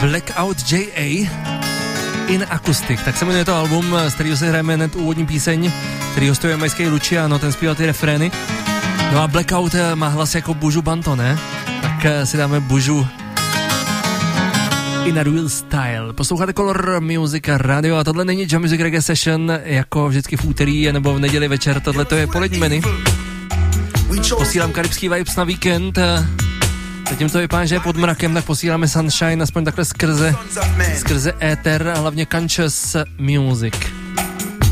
Blackout J.A. In Acoustic, tak se jmenuje to album, z kterého se hrajeme hned úvodní píseň, který hostuje jamajský Luciano, ten zpíval ty refrény. No a Blackout má hlas jako Buju Banton, ne? Tak si dáme Buju in a real style. Posloucháte Color Music Radio a tohle není Jam Music Reggae Session jako vždycky v úterý nebo v neděli večer, tohle to je polední menu. Posílám karibský vibes na víkend. Zatím to vypadá, že je pod mrakem, tak posíláme sunshine aspoň takhle skrze éter a hlavně conscious music.